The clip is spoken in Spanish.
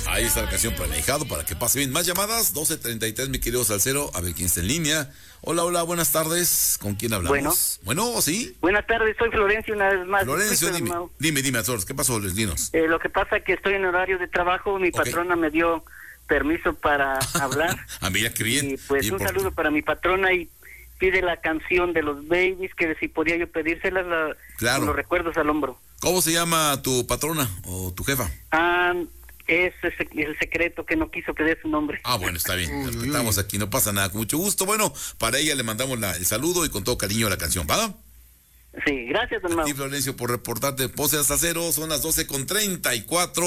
Ahí está la canción para el ahijado, para que pase bien. Más llamadas, 12:33, mi querido Salcero. A ver quién está en línea. Hola, buenas tardes. ¿Con quién hablamos? Bueno, ¿sí? Buenas tardes, soy Florencio una vez más. Florencio, dime, Azores, ¿qué pasó, Leslinos? Lo que pasa es que estoy en horario de trabajo, mi patrona me dio permiso para hablar. Mira, qué bien. Y pues un saludo para mi patrona y pide la canción de los Babies, que si podía yo pedírselas, claro, con los recuerdos al hombro. ¿Cómo se llama tu patrona o tu jefa? Es el secreto, que no quiso que dé su nombre. Bueno, está bien, respetamos aquí, no pasa nada, con mucho gusto. Bueno, para ella le mandamos el saludo y con todo cariño la canción, ¿va? Sí, gracias, don Mau. A ti, Florencio, por reportarte. Pose hasta cero, son las 12:34.